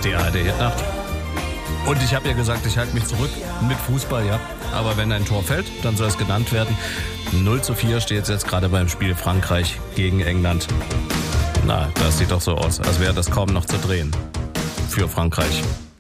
ist die ARD-Hitnacht. Und ich habe ja gesagt, ich halte mich zurück mit Fußball, ja. Aber wenn ein Tor fällt, dann soll es genannt werden. 0:4 steht es jetzt gerade beim Spiel Frankreich gegen England. Na, das sieht doch so aus, als wäre das kaum noch zu drehen. Für Frankreich.